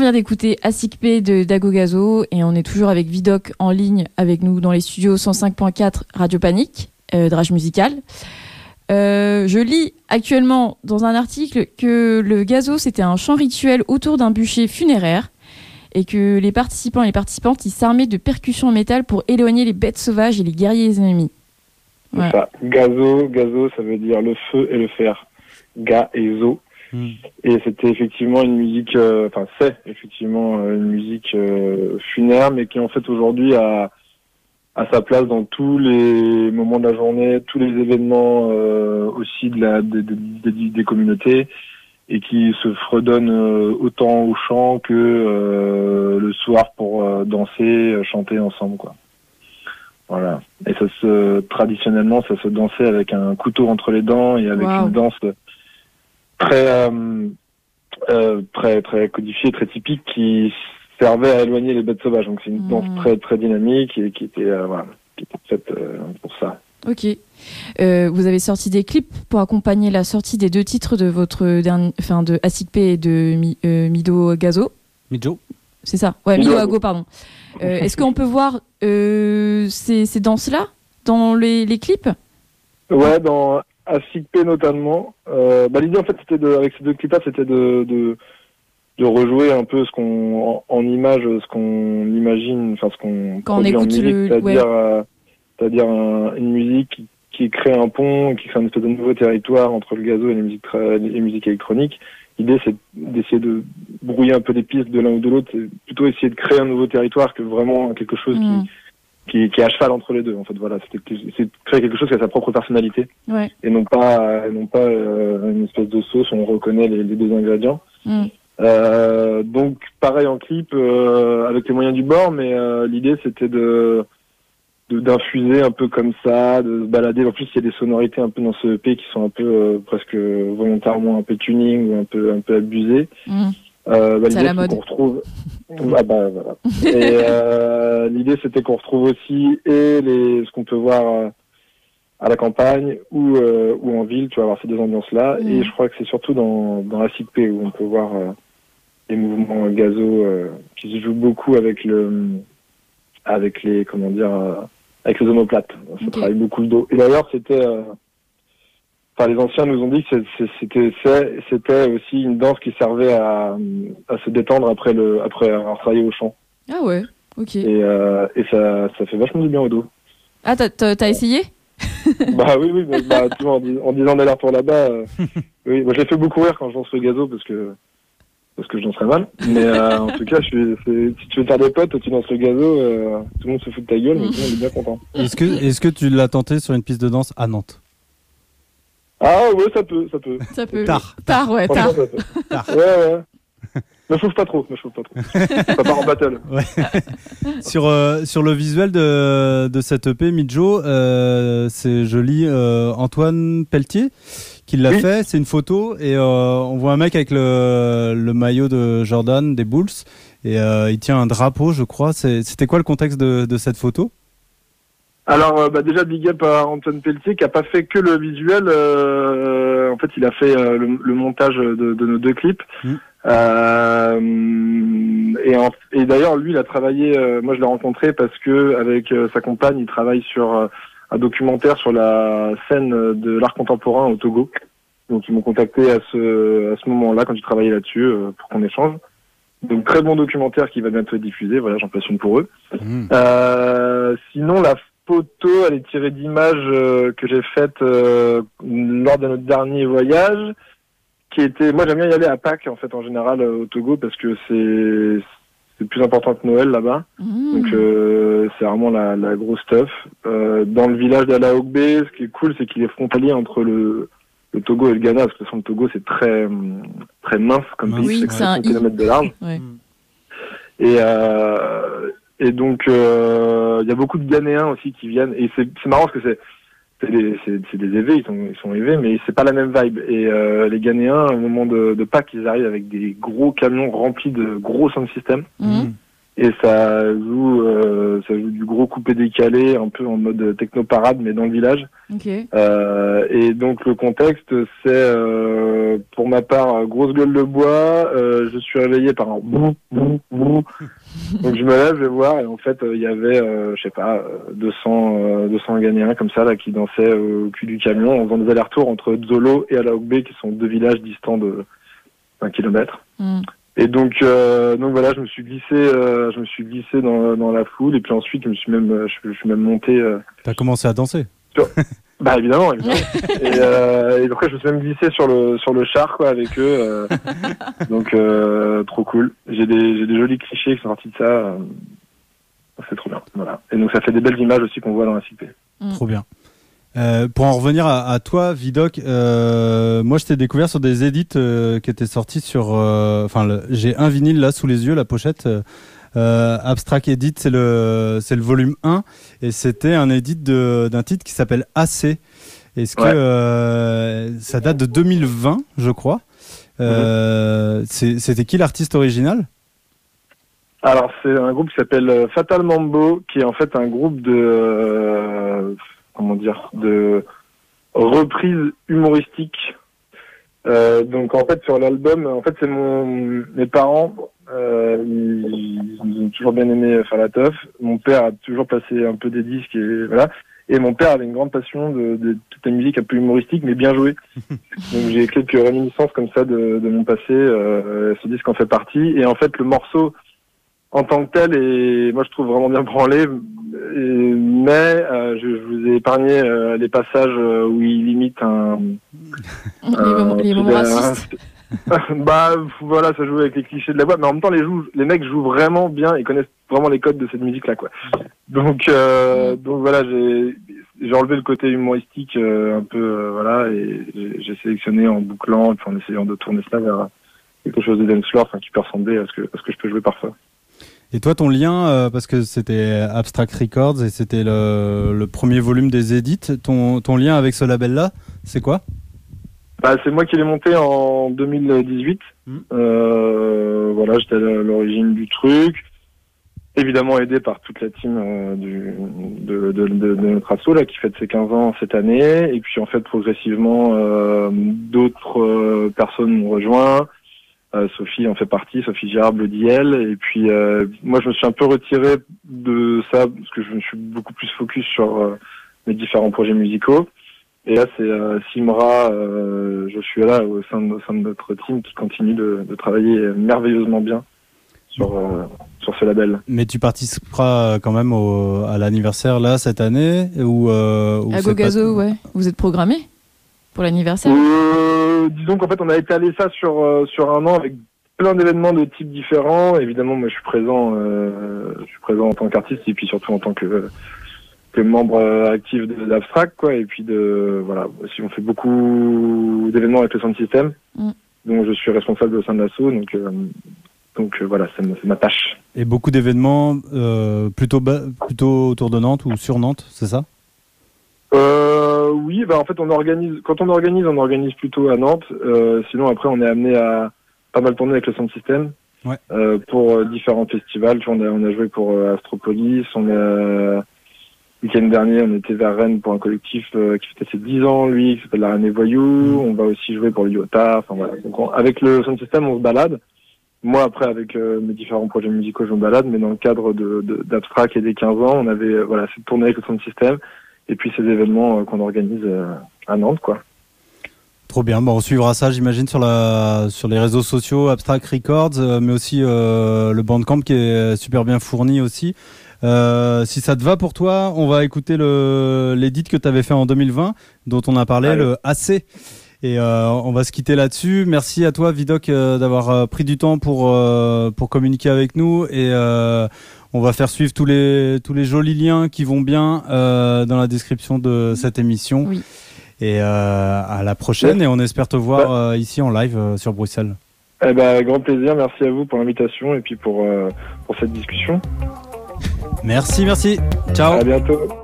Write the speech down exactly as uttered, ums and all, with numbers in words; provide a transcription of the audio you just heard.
vient d'écouter Asik P de Dago Gazo et on est toujours avec Vidoc en ligne avec nous dans les studios cent cinq point quatre Radio Panique, euh, Drage Musical. Euh, je lis actuellement dans un article que le gazo c'était un chant rituel autour d'un bûcher funéraire et que les participants et les participantes ils s'armaient de percussions en métal pour éloigner les bêtes sauvages et les guerriers ennemis. Voilà. C'est ça. Gazo, gazo, ça veut dire le feu et le fer. Ga et zo. Mm. Et c'était effectivement une musique, euh, enfin c'est effectivement euh, une musique euh, funèbre, mais qui en fait aujourd'hui a, a sa place dans tous les moments de la journée, tous les événements euh, aussi de la, des, des, des, des communautés, et qui se fredonne euh, autant au chant que euh, le soir pour euh, danser, chanter ensemble, quoi. Voilà. Et ça se, traditionnellement, ça se dansait avec un couteau entre les dents et avec wow. une danse très, euh, euh, très, très codifiée, très typique, qui servait à éloigner les bêtes sauvages. Donc c'est une mmh. danse très, très dynamique et qui était, euh, voilà, qui était faite euh, pour ça. Ok. Euh, vous avez sorti des clips pour accompagner la sortie des deux titres de votre dernier, enfin de Asik P et de Mi, euh, Mido Gazo. Mido. C'est ça. Ouais, Mido Gazo, pardon. Euh, est-ce qu'on peut voir euh, ces, ces danses-là dans les, les clips? Ouais, dans Asik P notamment. Euh, bah, l'idée en fait, c'était de, avec ces deux clips-là, c'était de, de de rejouer un peu ce qu'on en, en image, ce qu'on imagine, enfin ce qu'on quand on écoute musique, le, c'est-à-dire, ouais. euh, c'est-à-dire un, une musique qui, qui crée un pont, qui crée un espèce de nouveau territoire entre le gazo et les musiques, les musiques électroniques. L'idée, c'est d'essayer de brouiller un peu les pistes de l'un ou de l'autre, c'est plutôt essayer de créer un nouveau territoire que vraiment quelque chose mmh. qui, qui, qui est à cheval entre les deux. En fait, voilà, c'est, c'est de créer quelque chose qui a sa propre personnalité, ouais. et non pas, non pas euh, une espèce de sauce où on reconnaît les, les deux ingrédients. Mmh. Euh, donc pareil en clip euh, avec les moyens du bord, mais euh, l'idée c'était de, de d'infuser un peu comme ça, de se balader. En plus il y a des sonorités un peu dans ce E P qui sont un peu euh, presque volontairement un peu tuning ou un peu un peu abusées. Mmh. Euh, bah, c'est à la mode. Qu'on retrouve. Ah bah voilà. Et euh, l'idée c'était qu'on retrouve aussi et les ce qu'on peut voir euh, à la campagne ou euh, ou en ville, tu vas avoir ces deux ambiances là. Mmh. Et je crois que c'est surtout dans dans Asik P où on peut voir euh, les mouvements gazo euh, qui se jouent beaucoup avec le avec les comment dire euh, avec les omoplates. Ça okay. travaille beaucoup le dos. Et d'ailleurs c'était euh, enfin les anciens nous ont dit que c'est, c'était c'est, c'était aussi une danse qui servait à à se détendre après le après avoir travaillé au chant. Ah ouais. Ok. Et euh, et ça ça fait vachement du bien au dos. Ah t'as t'as, t'as essayé? Bah oui oui bah tu vois en, dis, en disant d'aller pour là-bas euh, oui moi je l'ai fait beaucoup rire quand je danse le gazo parce que parce que je danserais mal, mais euh, en tout cas, je suis, c'est, si tu veux faire des potes, tu danses le gazo, euh, tout le monde se fout de ta gueule, mais tout le monde est bien content. Est-ce que, est-ce que tu l'as tenté sur une piste de danse à Nantes? Ah ouais, ça peut, ça peut. Ça peut. Tard. Tard, ouais, tard. tard. Ouais, ouais. Me chauffe pas trop, me chauffe pas trop. Ça part en battle. Ouais. sur, euh, sur le visuel de, de cette E P, Midjo, euh, c'est joli, euh, Antoine Pelletier qui l'a oui. fait, c'est une photo et euh, on voit un mec avec le, le maillot de Jordan, des Bulls, et euh, il tient un drapeau, je crois. C'est, c'était quoi le contexte de, de cette photo? Alors euh, bah déjà big up à Antoine Pelletier qui a pas fait que le visuel, euh, en fait il a fait euh, le, le montage de, de nos deux clips. Mmh. Euh, et, en, et d'ailleurs lui il a travaillé, euh, moi je l'ai rencontré parce que avec euh, sa compagne il travaille sur euh, un documentaire sur la scène de l'art contemporain au Togo. Donc ils m'ont contacté à ce à ce moment-là quand ils travaillaient là-dessus euh, pour qu'on échange. Donc très bon documentaire qui va bientôt être diffusé. Voilà, j'en place une pour eux. Mmh. Euh, sinon la photo, elle est tirée d'images euh, que j'ai faites euh, lors de notre dernier voyage, qui était, moi j'aime bien y aller à Pâques en fait en général euh, au Togo parce que c'est c'est plus important que Noël là-bas. Mmh. Donc euh, c'est vraiment la, la grosse stuff. Euh, dans le village d'Alaogbe, ce qui est cool, c'est qu'il est frontalier entre le, le Togo et le Ghana, parce que de toute façon le Togo c'est très très mince comme pays, oui, c'est cent kilomètres de large. Ouais. Et euh, et donc il euh, y a beaucoup de Ghanéens aussi qui viennent, et c'est c'est marrant parce que c'est c'est des c'est, c'est des évés, ils sont ils sont évés, mais c'est pas la même vibe. Et euh, les Ghanéens au moment de, de Pâques, ils arrivent avec des gros camions remplis de gros sound system. Mmh. Et ça joue, euh, ça joue du gros coupé décalé, un peu en mode techno-parade, mais dans le village. Okay. Euh, et donc le contexte, c'est euh, pour ma part grosse gueule de bois. Euh, je suis réveillé par un bou bou bou. Donc je me lève, je vais voir, et en fait il euh, y avait, euh, je sais pas, deux cents, euh, deux cents Ghanéens comme ça là qui dansaient au cul du camion en faisant des allers-retours entre Dzolo et Alaogbé, qui sont deux villages distants de un kilomètre. Mm. Et donc, euh, donc voilà, je me suis glissé, euh, je me suis glissé dans, dans la foule, et puis ensuite, je me suis même, je, je suis même monté. Euh, T'as commencé à danser? Sur... bah évidemment, évidemment. et, euh, et après, je me suis même glissé sur le sur le char, quoi, avec eux. Euh, donc, euh, trop cool. J'ai des j'ai des jolis clichés qui sont sortis de ça. Euh, c'est trop bien. Voilà. Et donc, ça fait des belles images aussi qu'on voit dans la C P. Mm. Trop bien. Euh, pour en revenir à, à toi, Vidoc, euh, moi je t'ai découvert sur des edits euh, qui étaient sortis sur. Enfin, euh, j'ai un vinyle là sous les yeux, la pochette. Euh, Abstract Edit, c'est le c'est le volume un, et c'était un edit de, d'un titre qui s'appelle A C. Est-ce ouais. que euh, ça date de deux mille vingt, je crois. Euh, mm-hmm. c'est, c'était qui l'artiste original? Alors c'est un groupe qui s'appelle Fatal Mambo, qui est en fait un groupe de euh, comment dire, de reprise humoristique. Euh, donc en fait sur l'album, en fait c'est mon mes parents, euh, ils, ils ont toujours bien aimé faire la teuf. Mon père a toujours placé un peu des disques et voilà. Et mon père avait une grande passion de, de toute la musique un peu humoristique mais bien jouée. Donc j'ai quelques réminiscences comme ça de, de mon passé. Euh, ce disque en fait partie. Et en fait le morceau en tant que tel, et moi je trouve vraiment bien branlé, et, mais euh, je, je vous ai épargné euh, les passages où il imite un... un les moments, les moments racistes. Bah voilà, ça joue avec les clichés de la voix, mais en même temps les, joue, les mecs jouent vraiment bien et connaissent vraiment les codes de cette musique-là, quoi. Donc, euh, donc voilà, j'ai, j'ai enlevé le côté humoristique euh, un peu, euh, voilà, et j'ai, j'ai sélectionné en bouclant, en essayant de tourner cela vers quelque chose de dance floor, enfin, qui peut ressembler à ce que, à ce que je peux jouer parfois. Et toi, ton lien, euh, parce que c'était Abstract Records et c'était le, le premier volume des édits, ton, ton lien avec ce label-là, c'est quoi? Bah, c'est moi qui l'ai monté en deux mille dix-huit. Mmh. Euh, voilà, j'étais à l'origine du truc. Évidemment aidé par toute la team euh, du, de, de, de, de notre asso là, qui fête ses quinze ans cette année. Et puis en fait, progressivement, euh, d'autres euh, personnes m'ont rejoint. Euh, Sophie en fait partie, Sophie Girard, Bloody Hell. Et puis euh, moi je me suis un peu retiré de ça parce que je me suis beaucoup plus focus sur euh, mes différents projets musicaux. Et là c'est euh, Simra, euh, je suis là au sein, de, au sein de notre team qui continue de, de travailler merveilleusement bien sur euh, sur ce label. Mais tu participeras quand même au, à l'anniversaire là cette année ou euh, à Gogazo, pas... ouais. Vous êtes programmé pour l'anniversaire? euh, Disons qu'en fait on a étalé ça sur euh, sur un an avec plein d'événements de types différents. Évidemment, moi je suis présent, euh, je suis présent en tant qu'artiste et puis surtout en tant que que membre actif d'Abstract, quoi. Et puis de voilà, aussi on fait beaucoup d'événements avec le Sound System, mm. donc je suis responsable au sein de l'asso, donc euh, donc euh, voilà, c'est, c'est ma tâche. Et beaucoup d'événements euh, plutôt ba- plutôt autour de Nantes ou sur Nantes, c'est ça? Euh, oui, bah en fait on organise, quand on organise, on organise plutôt à Nantes. Euh, sinon après on est amené à pas mal tourner avec le Sound System, ouais. euh, pour euh, différents festivals. Tu vois, on a on a joué pour euh, Astropolis, on a euh, le week-end dernier on était vers Rennes pour un collectif euh, qui fêtait ses dix ans, lui, qui s'appelle La Reine des Voyous. Mmh. On va aussi jouer pour le Iota. Enfin voilà. Donc on, avec le Sound System on se balade. Moi après avec euh, mes différents projets musicaux je me balade, mais dans le cadre de, de d'Abstract et des quinze ans, on avait euh, voilà cette tournée avec le Sound System. Et puis ces événements euh, qu'on organise euh, à Nantes, quoi. Trop bien. Bon, on suivra ça, j'imagine, sur la sur les réseaux sociaux, Abstract Records, euh, mais aussi euh, le Bandcamp qui est super bien fourni aussi. Euh, si ça te va pour toi, on va écouter le l'édit que tu avais fait en deux mille vingt, dont on a parlé, Allez. le A C. Et euh, on va se quitter là-dessus. Merci à toi, Vidoc, euh, d'avoir euh, pris du temps pour euh, pour communiquer avec nous. Et euh, on va faire suivre tous les tous les jolis liens qui vont bien euh, dans la description de cette émission. Oui. Et euh, à la prochaine. Et on espère te voir euh, ici en live euh, sur Bruxelles. Eh ben, grand plaisir. Merci à vous pour l'invitation et puis pour euh, pour cette discussion. Merci, merci. Ciao. À bientôt.